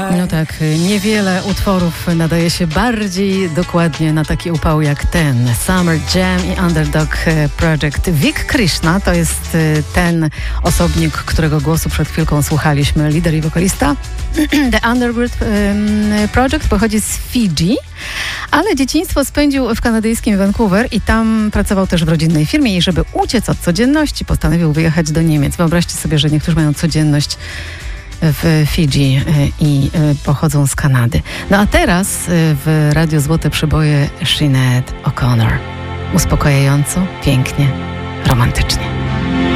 No tak, niewiele utworów nadaje się bardziej dokładnie na taki upał jak ten. Summer Jam i Underdog Project. Vic Krishna to jest ten osobnik, którego głosu przed chwilką słuchaliśmy, lider i wokalista. The Underground Project pochodzi z Fidżi, ale dzieciństwo spędził w kanadyjskim Vancouver i tam pracował też w rodzinnej firmie i żeby uciec od codzienności, postanowił wyjechać do Niemiec. Wyobraźcie sobie, że niektórzy mają codzienność w Fidżi i pochodzą z Kanady. No a teraz w Radiu Złote Przeboje Sinead O'Connor. Uspokajająco, pięknie, romantycznie.